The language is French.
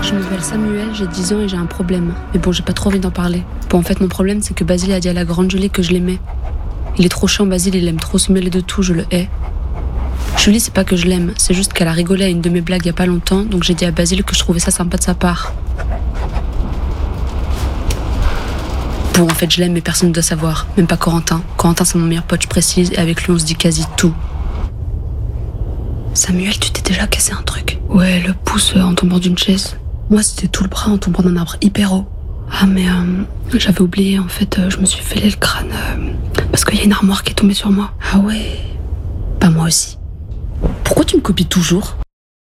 Je m'appelle Samuel, j'ai 10 ans et j'ai un problème. Mais bon, j'ai pas trop envie d'en parler. Bon, en fait, mon problème, c'est que Basile a dit à la grande Julie que je l'aimais. Il est trop chiant, Basile, il aime trop se mêler de tout, je le hais. Julie, c'est pas que je l'aime, c'est juste qu'elle a rigolé à une de mes blagues il y a pas longtemps, donc j'ai dit à Basile que je trouvais ça sympa de sa part. Bon, en fait, je l'aime, mais personne ne doit savoir, même pas Corentin. Corentin, c'est mon meilleur pote, je précise, et avec lui, on se dit quasi tout. Samuel, tu t'es déjà cassé un truc? Ouais, le pouce en tombant d'une chaise. Moi, c'était tout le bras en tombant d'un arbre hyper haut. Ah, mais j'avais oublié, en fait, je me suis fêlé le crâne parce qu'il y a une armoire qui est tombée sur moi. Ah ouais? Bah, moi aussi. Pourquoi tu me copies toujours?